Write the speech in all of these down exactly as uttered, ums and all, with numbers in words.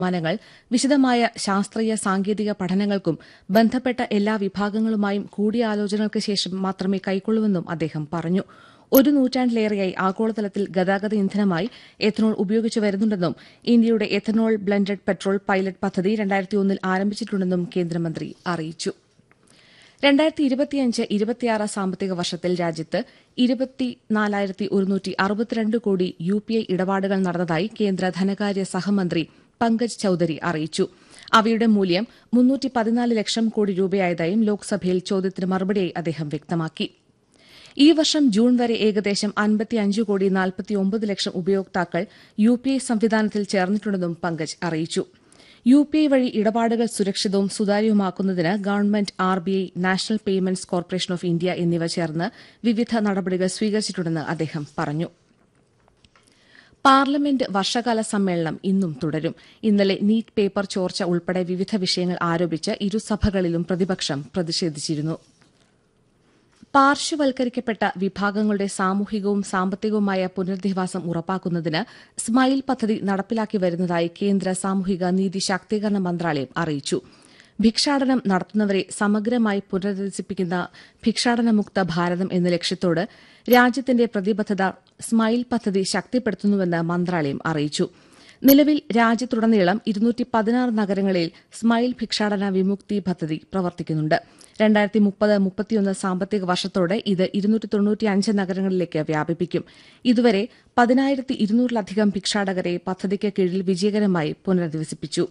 തീരുമാനങ്ങൾ വിശദമായ ശാസ്ത്രീയ സാങ്കേതിക പഠനങ്ങൾക്കും ബന്ധപ്പെട്ട എല്ലാ വിഭാഗങ്ങളുമായും കൂടിയാലോചനകൾക്ക് ശേഷം മാത്രമേ കൈക്കൊള്ളൂവെന്നും അദ്ദേഹം പറഞ്ഞു. ഒരു നൂറ്റാണ്ടിലേറെയായി ആഗോളതലത്തിൽ ഗതാഗത ഇന്ധനമായി എഥനോൾ ഉപയോഗിച്ചു വരുന്നുണ്ടെന്നും ഇന്ത്യയുടെ എഥനോൾ ബ്ലെൻഡഡ് പെട്രോൾ പൈലറ്റ് പദ്ധതി രണ്ടായിരത്തി ഒന്നിൽ ആരംഭിച്ചിട്ടുണ്ടെന്നും കേന്ദ്രമന്ത്രി അറിയിച്ചു. രണ്ടായിരത്തി ഇരുപത്തിയഞ്ച് ഇരുപത്തിയാറ് സാമ്പത്തിക വർഷത്തിൽ രാജ്യത്ത് ഇരുപത്തിനാലായിരത്തി ഒരുന്നൂറ്റി അറുപത്തിരണ്ട് കോടി യു പി ഐ ഇടപാടുകൾ നടന്നതായി കേന്ദ്ര ധനകാര്യ സഹമന്ത്രി പങ്കജ് ചൌധരി അറിയിച്ചു. അവയുടെ മൂല്യം മുന്നൂറ്റി പതിനാല് ലക്ഷം കോടി രൂപയായതായും ലോക്സഭയിൽ ചോദ്യത്തിന് മറുപടിയായി അദ്ദേഹം വ്യക്തമാക്കി. ഈ വർഷം ജൂൺ വരെ ഏകദേശം അൻപത്തിയഞ്ച് കോടി നാൽപ്പത്തിയൊമ്പത് ലക്ഷം ഉപയോക്താക്കൾ യു പി ഐ സംവിധാനത്തിൽ ചേർന്നിട്ടുണ്ടെന്നും പങ്കജ് അറിയിച്ചു. യു പി ഐ വഴി ഇടപാടുകൾ സുരക്ഷിതവും സുതാര്യവുമാക്കുന്നതിന് government, R B I, national payments corporation of India എന്നിവ ചേർന്ന് വിവിധ നടപടികൾ സ്വീകരിച്ചിട്ടുണ്ടെന്ന് അദ്ദേഹം പറഞ്ഞു. പാർലമെന്റ് വർഷകാല സമ്മേളനം ഇന്നും തുടരും. ഇന്നലെ നീറ്റ് പേപ്പർ ചോർച്ച ഉൾപ്പെടെ വിവിധ വിഷയങ്ങൾ ആരോപിച്ച് ഇരുസഭകളിലും പ്രതിപക്ഷം പ്രതിഷേധിച്ചിരുന്നു. പാർശ്വവൽക്കരിക്കപ്പെട്ട വിഭാഗങ്ങളുടെ സാമൂഹികവും സാമ്പത്തികവുമായ പുനരധിവാസം ഉറപ്പാക്കുന്നതിന് സ്മൈൽ പദ്ധതി നടപ്പിലാക്കി വരുന്നതായി കേന്ദ്ര സാമൂഹിക നീതി ശാക്തീകരണ മന്ത്രാലയം അറിയിച്ചു. ഭിക്ഷാടനം നടത്തുന്നവരെ സമഗ്രമായി പുനരധിവസിപ്പിക്കുന്ന ഭിക്ഷാടനമുക്ത ഭാരതം എന്ന ലക്ഷ്യത്തോട് രാജ്യത്തിന്റെ പ്രതിബദ്ധത സ്മൈൽ പദ്ധതി ശക്തിപ്പെടുത്തുന്നുവെന്ന് മന്ത്രാലയം അറിയിച്ചു. നിലവിൽ രാജ്യത്തുടനീളം ഇരുന്നൂറ്റി പതിനാറ് നഗരങ്ങളിൽ സ്മൈൽ ഭിക്ഷാടന വിമുക്തി പദ്ധതി പ്രവർത്തിക്കുന്നുണ്ട്. രണ്ടായിരത്തി മുപ്പത് മുപ്പത്തിയൊന്ന് സാമ്പത്തിക വർഷത്തോടെ ഇത് ഇരുന്നൂറ്റി തൊണ്ണൂറ്റിയഞ്ച് നഗരങ്ങളിലേക്ക് വ്യാപിപ്പിക്കും. ഇതുവരെ പതിനായിരത്തി ഇരുന്നൂറിലധികം ഭിക്ഷാടകരെ പദ്ധതിക്ക് കീഴിൽ വിജയകരമായി പുനരധിവസിപ്പിച്ചു.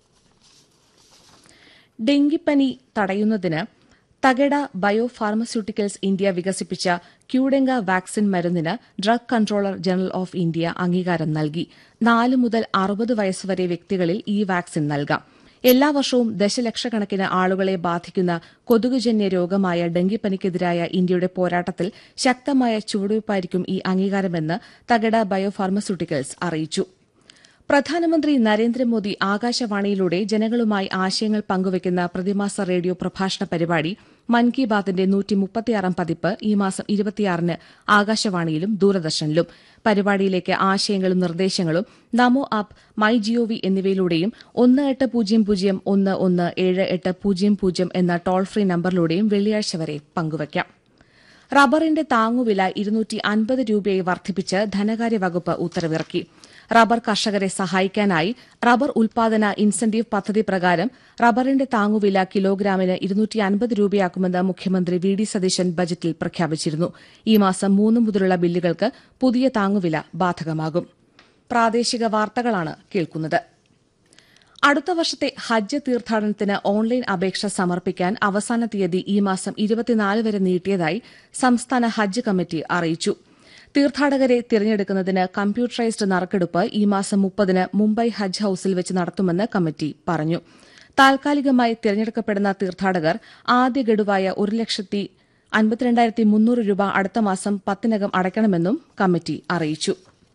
ഡെങ്കിപ്പനി തടയുന്നതിന് തകേഡ ബയോ ഫാർമസ്യൂട്ടിക്കൽസ് ഇന്ത്യ വികസിപ്പിച്ച ക്യൂഡെങ്ക വാക്സിൻ മരുന്നിന് drug controller general of India അംഗീകാരം നൽകി. നാല് മുതൽ അറുപത് വയസ്സുവരെ വ്യക്തികളിൽ ഈ വാക്സിൻ നൽകാം. എല്ലാ വർഷവും ദശലക്ഷക്കണക്കിന് ആളുകളെ ബാധിക്കുന്ന കൊതുകുജന്യ രോഗമായ ഡെങ്കിപ്പനിക്കെതിരായ ഇന്ത്യയുടെ പോരാട്ടത്തിൽ ശക്തമായ ചുവടുവയ്പായിരിക്കും ഈ അംഗീകാരമെന്ന് തകേഡ ബയോ ഫാർമസ്യൂട്ടിക്കൽസ് അറിയിച്ചു. പ്രധാനമന്ത്രി നരേന്ദ്രമോദി ആകാശവാണിയിലൂടെ ജനങ്ങളുമായി ആശയങ്ങൾ പങ്കുവയ്ക്കുന്ന പ്രതിമാസ റേഡിയോ പ്രഭാഷണ പരിപാടി മൻ കി ബാത്തിന്റെ നൂറ്റി മുപ്പത്തിയാറാം പതിപ്പ് ഈ മാസം ഇരുപത്തിയാറിന് ആകാശവാണിയിലും ദൂരദർശനിലും. പരിപാടിയിലേക്ക് ആശയങ്ങളും നിർദ്ദേശങ്ങളും നമോ ആപ്പ്, മൈ ജിഒവി എന്നിവയിലൂടെയും ഒന്ന് എട്ട് പൂജ്യം പൂജ്യം ഒന്ന് ഒന്ന് ഏഴ് എട്ട് പൂജ്യം പൂജ്യം എന്ന ടോൾ ഫ്രീ നമ്പറിലൂടെയും വെള്ളിയാഴ്ച വരെ പങ്കുവയ്ക്കാം. റബ്ബറിന്റെ താങ്ങുവില ഇരുന്നൂറ്റി അൻപത് രൂപയായി വർദ്ധിപ്പിച്ച് ധനകാര്യ വകുപ്പ് ഉത്തരവിറക്കി. റബ്ബർ കർഷകരെ സഹായിക്കാനായി റബ്ബർ ഉൽപാദന ഇൻസെന്റീവ് പദ്ധതി പ്രകാരം റബ്ബറിന്റെ താങ്ങുവില കിലോഗ്രാമിന് ഇരുന്നൂറ്റി അൻപത് രൂപയാക്കുമെന്ന് മുഖ്യമന്ത്രി വി ഡി സതീശൻ ബജറ്റിൽ പ്രഖ്യാപിച്ചിരുന്നു. ഈ മാസം മൂന്ന് മുതലുള്ള ബില്ലുകൾക്ക് പുതിയ താങ്ങുവില ബാധകമാകും. പ്രാദേശിക വാർത്തകളാണ് കേൾക്കുന്നത്. അടുത്ത വർഷത്തെ ഹജ്ജ് തീർത്ഥാടനത്തിന് ഓൺലൈൻ അപേക്ഷ സമർപ്പിക്കാൻ അവസാന തീയതി ഈ മാസം ഇരുപത്തിനാല് വരെ നീട്ടിയതായി സംസ്ഥാന ഹജ്ജ് കമ്മിറ്റി അറിയിച്ചു. തീർത്ഥാടകരെ തിരഞ്ഞെടുക്കുന്നതിന് കമ്പ്യൂട്ടറൈസ്ഡ് നറുക്കെടുപ്പ് ഈ മാസം മുപ്പതിന് മുംബൈ ഹജ്ജ് ഹൌസിൽ വെച്ച് നടത്തുമെന്ന് കമ്മിറ്റി പറഞ്ഞു. താൽക്കാലികമായി തിരഞ്ഞെടുക്കപ്പെടുന്ന തീർത്ഥാടകർ ആദ്യ ഗഡുവായ ഒരു ലക്ഷത്തി അൻപത്തിരണ്ടായിരത്തി മുന്നൂറ് രൂപ അടുത്ത മാസം പത്തിനകം അടയ്ക്കണമെന്നും കമ്മിറ്റി അറിയിച്ചു.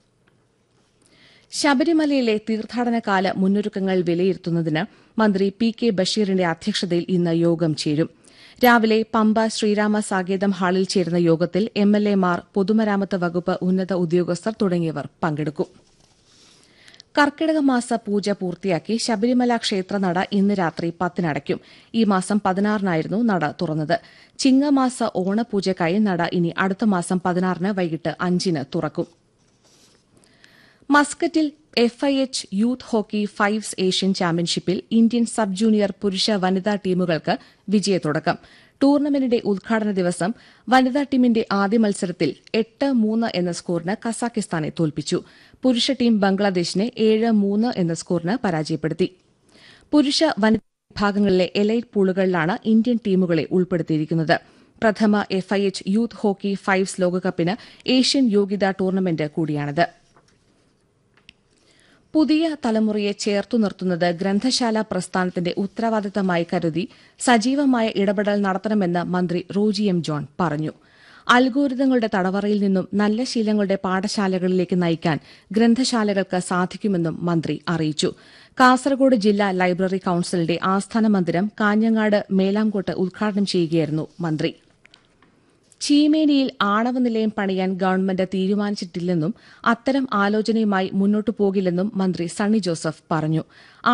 ശബരിമലയിലെ തീർത്ഥാടനകാല മുന്നൊരുക്കങ്ങൾ വിലയിരുത്തുന്നതിന് മന്ത്രി പി കെ ബഷീറിന്റെ അധ്യക്ഷതയിൽ ഇന്ന് യോഗം ചേരും. രാവിലെ പമ്പ ശ്രീരാമ സാകേതം ഹാളിൽ ചേരുന്ന യോഗത്തിൽ എം എൽ എമാർ, പൊതുമരാമത്ത് വകുപ്പ് ഉന്നത ഉദ്യോഗസ്ഥർ തുടങ്ങിയവർ പങ്കെടുക്കും. കർക്കിടക മാസ പൂജ പൂർത്തിയാക്കി ശബരിമല ക്ഷേത്രനട ഇന്ന് രാത്രി പത്തിനടയ്ക്കും. ഈ മാസം പതിനാറിനായിരുന്നു നട തുറന്നത്. ചിങ്ങമാസ ഓണപൂജയ്ക്കായി നട ഇനി അടുത്ത മാസം പതിനാറിന് വൈകിട്ട് അഞ്ചിന് തുറക്കും. മസ്കറ്റിൽ F I H youth hockey fives Asian ചാമ്പ്യൻഷിപ്പിൽ ഇന്ത്യൻ സബ് ജൂനിയർ പുരുഷ വനിതാ ടീമുകൾക്ക് വിജയത്തുടക്കം. ടൂർണമെന്റിന്റെ ഉദ്ഘാടന ദിവസം വനിതാ ടീമിന്റെ ആദ്യ മത്സരത്തിൽ എട്ട് മൂന്ന് എന്ന സ്കോറിന് കസാഖിസ്ഥാനെ തോൽപ്പിച്ചു. പുരുഷ ടീം ബംഗ്ലാദേശിനെ ഏഴ് മൂന്ന് എന്ന സ്കോറിന് പരാജയപ്പെടുത്തി. പുരുഷ വനിതാ വിഭാഗങ്ങളിലെ എലൈറ്റ് പൂളുകളിലാണ് ഇന്ത്യൻ ടീമുകളെ ഉൾപ്പെടുത്തിയിരിക്കുന്നത്. പ്രഥമ F I H youth hockey fives ലോകകപ്പിന് ഏഷ്യൻ യോഗ്യതാ ടൂർണമെന്റ് കൂടിയാണിത്. പുതിയ തലമുറയെ ചേർത്തു നിർത്തുന്നത് ഗ്രന്ഥശാല പ്രസ്ഥാനത്തിന്റെ ഉത്തരവാദിത്തമായി കരുതി സജീവമായ ഇടപെടൽ നടത്തണമെന്ന് മന്ത്രി റോജി എം ജോൺ പറഞ്ഞു. അൽഗോരിതങ്ങളുടെ തടവറയിൽ നിന്നും നല്ല ശീലങ്ങളുടെ പാഠശാലകളിലേക്ക് നയിക്കാൻ ഗ്രന്ഥശാലകൾക്ക് സാധിക്കുമെന്നും മന്ത്രി അറിയിച്ചു. കാസർഗോഡ് ജില്ലാ ലൈബ്രറി കൌൺസിലിന്റെ ആസ്ഥാന മന്ദിരം കാഞ്ഞങ്ങാട് മേലാങ്കോട്ട് ഉദ്ഘാടനം ചെയ്യുകയായിരുന്നു മന്ത്രി. ചീമേനിയിൽ ആണവ നിലയം പണിയാൻ ഗവൺമെന്റ് തീരുമാനിച്ചിട്ടില്ലെന്നും അത്തരം ആലോചനയുമായി മുന്നോട്ടു പോകില്ലെന്നും മന്ത്രി സണ്ണി ജോസഫ് പറഞ്ഞു.